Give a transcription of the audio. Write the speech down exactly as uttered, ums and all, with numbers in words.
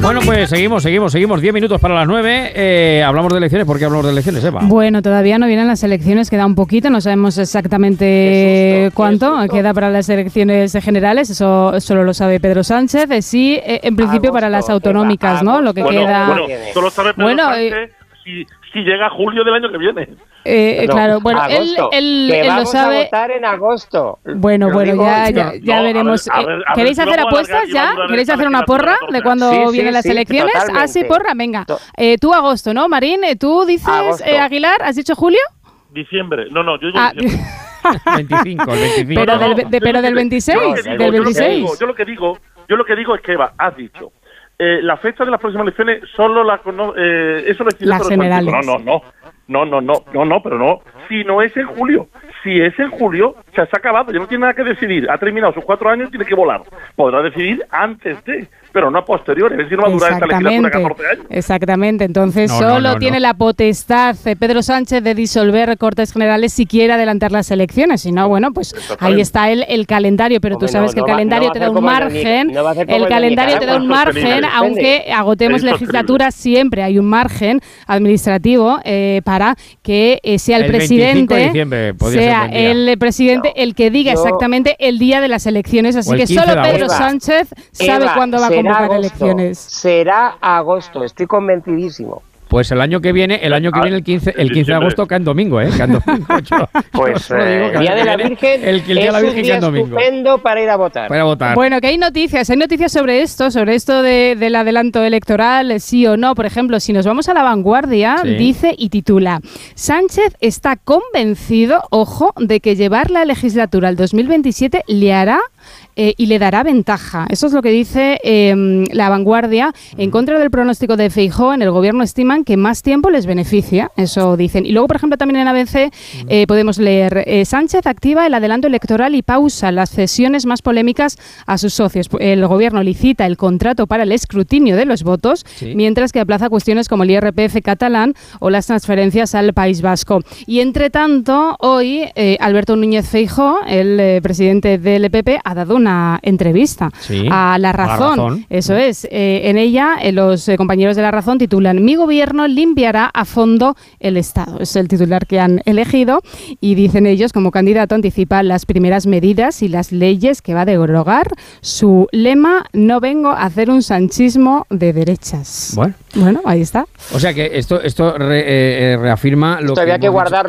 Bueno, pues seguimos, seguimos, seguimos. Diez minutos para las nueve. Eh, hablamos de elecciones. ¿Por qué hablamos de elecciones, Eva? Bueno, todavía no vienen las elecciones, queda un poquito, no sabemos exactamente susto, cuánto queda para las elecciones generales, eso solo lo sabe Pedro Sánchez. Eh, sí, eh, en principio agosto, para las autonómicas, ¿no? Lo que bueno, queda... Bueno, solo sabe Pedro bueno, Sánchez eh, si, si llega a julio del año que viene. Eh, no, claro, bueno, agosto, él, él, que él vamos lo sabe. A votar en agosto. Bueno, lo bueno, ya, ya, ya no, veremos. A ver, a ver, a ¿Queréis ver, hacer apuestas ya? ¿Queréis hacer una porra de cuando sí, vienen sí, las sí, elecciones? Ah, sí, porra, venga. Eh, tú agosto, ¿no, Marín? ¿Tú dices eh, Aguilar? ¿Has dicho julio? Diciembre. No, no, yo ya ah, diciembre. veinticinco, el veinticinco. Pero, no, no, del, de, pero del veintiséis, digo, del veintiséis. Yo lo que digo, yo lo que digo es que, Eva, has dicho, eh, la fecha de las próximas elecciones solo la cono eh, eso lo las generales. No, no, no. No, no, no, no, no, pero no. Si no es en julio, si es en julio, se ha acabado, ya no tiene nada que decidir. Ha terminado sus cuatro años y tiene que volar. Podrá decidir antes de, pero no a posteriori. Es decir, no va a durar esta legislatura catorce años. Exactamente, entonces no, solo no, no, tiene no. la potestad eh, Pedro Sánchez de disolver Cortes Generales si quiere adelantar las elecciones. Si no, bueno, pues ahí está el, el calendario, pero Hombre, tú sabes no, que el no calendario va, no te da un margen. El, no el calendario te da un margen, aunque agotemos legislatura, siempre hay un margen administrativo eh, para que eh, sea el, el presidente de diciembre, sea el presidente no, el que diga yo, exactamente el día de las elecciones, así que solo Pedro Eva, Sánchez sabe Eva, cuándo va a convocar agosto, elecciones. Será agosto, estoy convencidísimo. Pues el año que viene, el año que viene, el quince, el quince de agosto cae en domingo, ¿eh? Cae en domingo. Yo, pues yo eh, el día de la Virgen el, el día de la Virgen es un día estupendo para ir a votar. Para votar. Bueno, que hay noticias, hay noticias sobre esto, sobre esto de, del adelanto electoral, sí o no. Por ejemplo, si nos vamos a La Vanguardia, sí. dice y titula: Sánchez está convencido, ojo, de que llevar la legislatura al dos mil veintisiete le hará Eh, y le dará ventaja. Eso es lo que dice eh, La Vanguardia. En contra del pronóstico de Feijóo, en el gobierno estiman que más tiempo les beneficia. Eso dicen. Y luego, por ejemplo, también en A B C eh, podemos leer eh, Sánchez activa el adelanto electoral y pausa las cesiones más polémicas a sus socios. El gobierno licita el contrato para el escrutinio de los votos, sí. mientras que aplaza cuestiones como el I R P F catalán o las transferencias al País Vasco. Y entre tanto, hoy eh, Alberto Núñez Feijóo, el eh, presidente del P P, ha dado una entrevista sí, a La Razón. La Razón. Eso es. Eh, en ella, eh, los eh, compañeros de La Razón titulan: Mi gobierno limpiará a fondo el Estado. Es el titular que han elegido y dicen ellos, como candidato, anticipa las primeras medidas y las leyes que va a derogar. Su lema: no vengo a hacer un sanchismo de derechas. Bueno, bueno ahí está. O sea que esto, esto re, eh, reafirma lo esto que había que guardarlo.